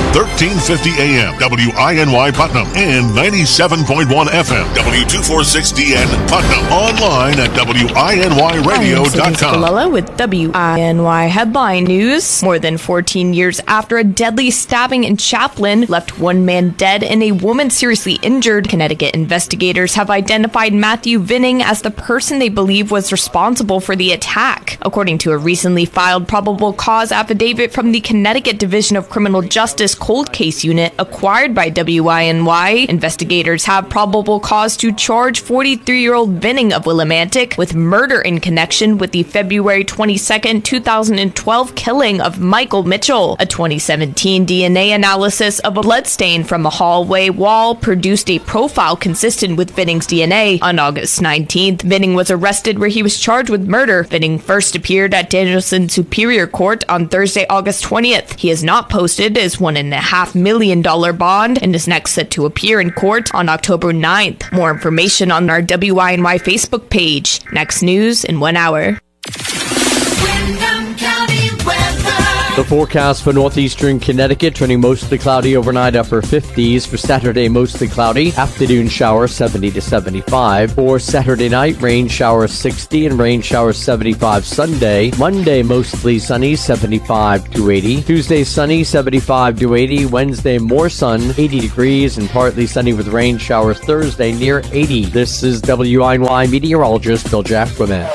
1350 AM, WINY Putnam, and 97.1 FM, W246DN Putnam. Online at WINYradio.com. With WINY headline news. More than 14 years after a deadly stabbing in Chaplin left one man dead and a woman seriously injured, Connecticut investigators have identified Matthew Vinning as the person they believe was responsible for the attack. According to a recently filed probable cause affidavit from the Connecticut Division of Criminal Justice Cold Case Unit acquired by WINY, investigators have probable cause to charge 43-year-old Vinning of Willimantic with murder in connection with the February 22, 2012 killing of Michael Mitchell. A 2017 DNA analysis of a bloodstain from a hallway wall produced a profile consistent with Vinning's DNA. On August 19th, Vinning was arrested where he was charged with murder. Vinning first appeared at Danielson Superior Court on Thursday, August 20th. He has not posted his $1.5 million bond and is next set to appear in court on October 9th. More information on our WINY Facebook page. Next news in 1 hour. The forecast for northeastern Connecticut, turning mostly cloudy overnight, upper 50s. For Saturday, mostly cloudy. Afternoon showers 70 to 75. For Saturday night, rain showers 60 and rain showers 75 Sunday. Monday, mostly sunny, 75 to 80. Tuesday, sunny, 75 to 80. Wednesday, more sun, 80 degrees and partly sunny with rain showers Thursday near 80. This is WINY meteorologist Bill Jackman.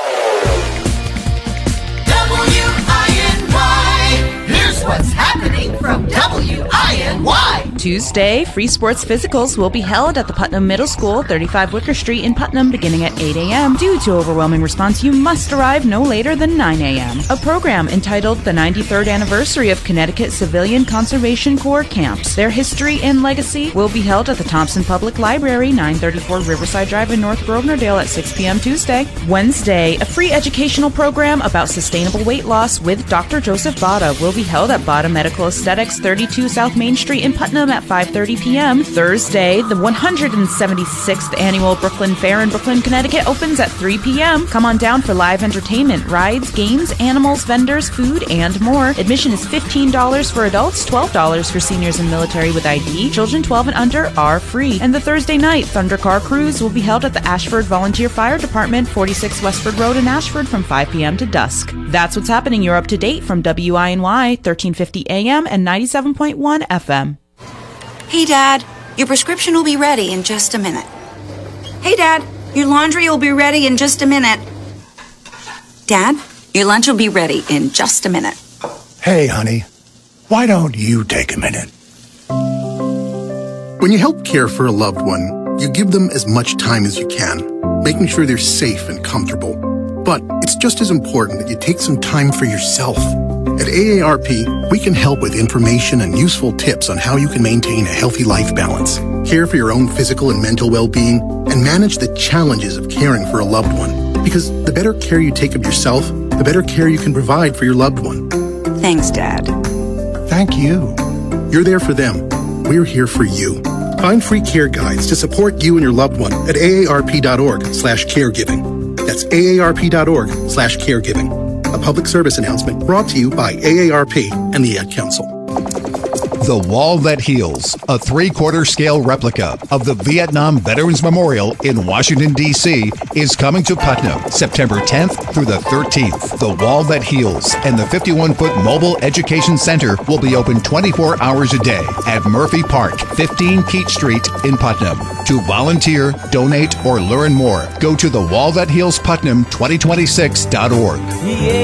What's happening from WINY? Tuesday, free sports physicals will be held at the Putnam Middle School, 35 Wicker Street in Putnam, beginning at 8 a.m. Due to overwhelming response, you must arrive no later than 9 a.m. A program entitled The 93rd Anniversary of Connecticut Civilian Conservation Corps Camps, Their History and Legacy, will be held at the Thompson Public Library, 934 Riverside Drive in North Grosvenordale at 6 p.m. Tuesday. Wednesday, a free educational program about sustainable weight loss with Dr. Joseph Bada will be held at Bada Medical Aesthetics, 32 South Main Street in Putnam at 5:30 p.m. Thursday, the 176th Annual Brooklyn Fair in Brooklyn, Connecticut opens at 3 p.m. Come on down for live entertainment, rides, games, animals, vendors, food, and more. Admission is $15 for adults, $12 for seniors and military with ID. Children 12 and under are free. And the Thursday night Thunder Car Cruise will be held at the Ashford Volunteer Fire Department, 46 Westford Road in Ashford from 5 p.m. to dusk. That's what's happening. You're up to date from WINY, 1350 AM and 97.1 FM. Hey, Dad, your prescription will be ready in just a minute. Hey, Dad, your laundry will be ready in just a minute. Dad, your lunch will be ready in just a minute. Hey, honey, why don't you take a minute? When you help care for a loved one, you give them as much time as you can, making sure they're safe and comfortable. But it's just as important that you take some time for yourself. At AARP, we can help with information and useful tips on how you can maintain a healthy life balance, care for your own physical and mental well-being, and manage the challenges of caring for a loved one. Because the better care you take of yourself, the better care you can provide for your loved one. Thanks, Dad. Thank you. You're there for them. We're here for you. Find free care guides to support you and your loved one at aarp.org/caregiving. That's aarp.org/caregiving. A public service announcement brought to you by AARP and the Ad Council. The Wall That Heals, a 3/4 scale replica of the Vietnam Veterans Memorial in Washington, D.C., is coming to Putnam September 10th through the 13th. The Wall That Heals and the 51-foot Mobile Education Center will be open 24 hours a day at Murphy Park, 15 Keach Street in Putnam. To volunteer, donate, or learn more, go to thewallthathealsputnam2026.org.